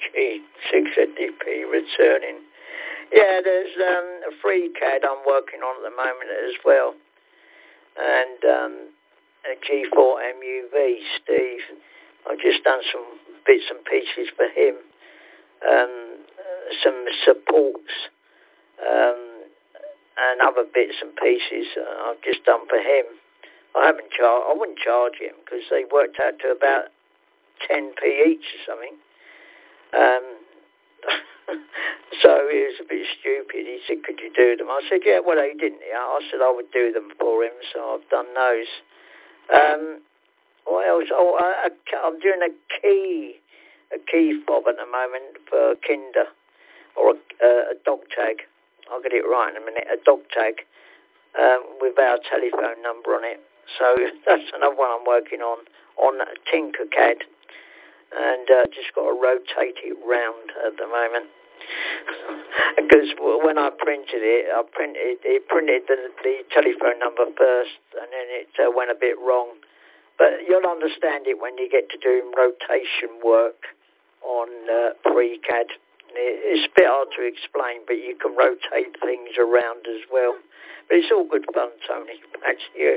G6ZDP returning. Yeah, there's a free CAD I'm working on at the moment as well. And a G4 MUV, Steve. I've just done some bits and pieces for him. Some supports and other bits and pieces I've just done for him. I wouldn't charge him because they worked out to about 10p each or something. So he was a bit stupid. He said, could you do them? I said, yeah, well, he didn't. I said I would do them for him, so I've done those. What else? Oh, I'm doing a key fob at the moment for Kinder, or a dog tag. I'll get it right in a minute. A dog tag with our telephone number on it. So that's another one I'm working on Tinkercad, and just got to rotate it round at the moment. Because when I printed it, it printed the telephone number first, and then it went a bit wrong. But you'll understand it when you get to doing rotation work on FreeCAD. It's a bit hard to explain, but you can rotate things around as well. But it's all good fun, Tony. Back to you.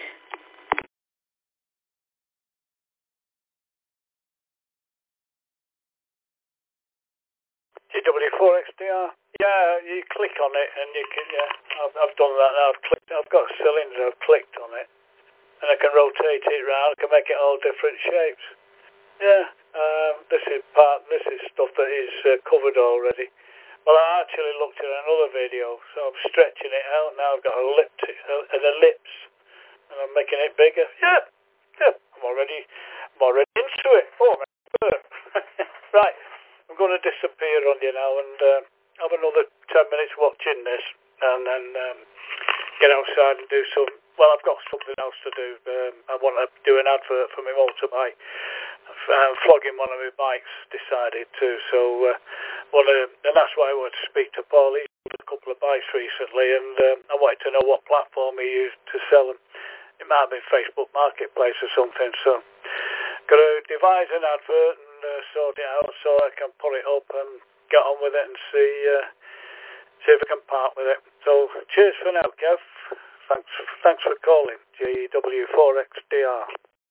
GW4XDR. Yeah, you click on it and you can. Yeah, I've done that now. I've got a cylinder. I've clicked on it, and I can rotate it around. I can make it all different shapes. Yeah. This is stuff that is covered already. Well, I actually looked at another video, so I'm stretching it out now. I've got an ellipse, and I'm making it bigger. Yeah. I'm already into it. Oh my God. Right. I'm going to disappear on you now and have another 10 minutes watching this, and then get outside and do some. Well, I've got something else to do. I want to do an advert for my motorbike. I'm flogging one of my bikes, decided to. So, and that's why I wanted to speak to Paul. He sold a couple of bikes recently, and I wanted to know what platform he used to sell them. It might have been Facebook Marketplace or something. So, got to devise an advert and sort it out so I can put it up and get on with it and see if I can part with it. So, cheers for now, Kev. Thanks for calling, GW4XDR.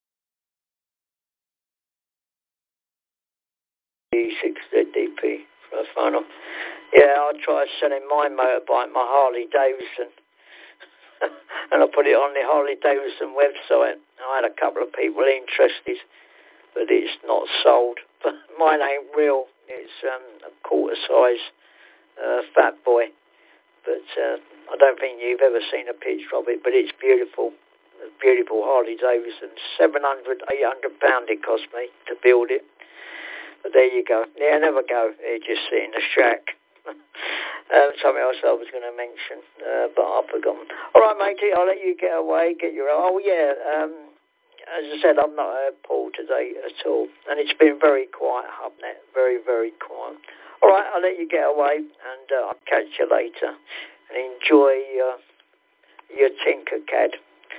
G6ZDP for a final. Yeah, I tried selling my motorbike, my Harley Davidson, and I put it on the Harley Davidson website. I had a couple of people interested, but it's not sold. But mine ain't real. It's a quarter size fat boy. But I don't think you've ever seen a picture of it, but it's beautiful. A beautiful Harley Davidson. 800 £800 it cost me to build it. But there you go. Yeah, never go. You just sit in a shack. Something else I was going to mention, but I've forgotten. All right, matey, I'll let you get away. Get your. Oh yeah. As I said, I'm not at Paul today at all, and it's been very quiet, Hubnet. Very, very quiet. All right, I'll let you get away, and I'll catch you later. And enjoy your Tinkercad.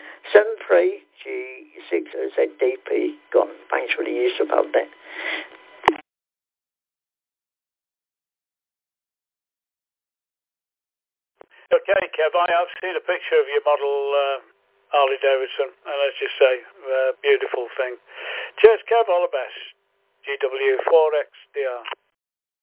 73G6ZDP. Gone. Thanks for the use of Hubnet. Okay, Kev, I have seen a picture of your model Harley Davidson, and as you say, beautiful thing. Cheers, Kev, all the best. GW4XDR.